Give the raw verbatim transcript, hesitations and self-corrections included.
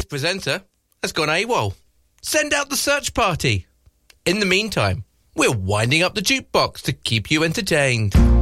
presenter has gone AWOL. Send out the search party. In the meantime, we're winding up the jukebox to keep you entertained.